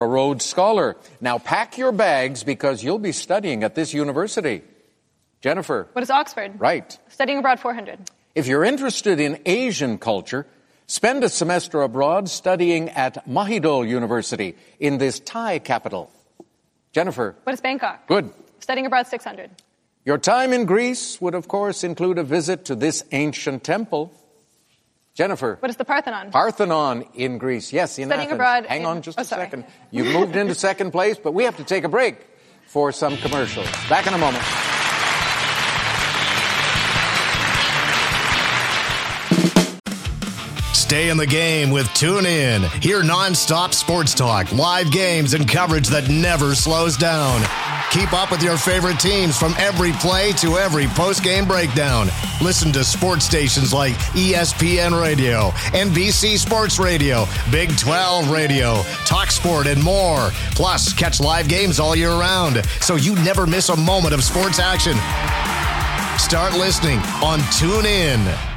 a Rhodes Scholar. Now pack your bags because you'll be studying at this university. Jennifer. What is Oxford? Right. Studying abroad 400. If you're interested in Asian culture, spend a semester abroad studying at Mahidol University in this Thai capital. Jennifer. What is Bangkok? Good. Studying abroad 600. Your time in Greece would, of course, include a visit to this ancient temple. Jennifer. What is the Parthenon? Parthenon in Greece. Yes, in Studying Athens. abroad. Hang on just a sorry. second. You've moved into second place, but we have to take a break for some commercials. Back in a moment. Stay in the game with TuneIn. Hear nonstop sports talk, live games, and coverage that never slows down. Keep up with your favorite teams from every play to every post-game breakdown. Listen to sports stations like ESPN Radio, NBC Sports Radio, Big 12 Radio, TalkSport, and more. Plus, catch live games all year round, so you never miss a moment of sports action. Start listening on TuneIn.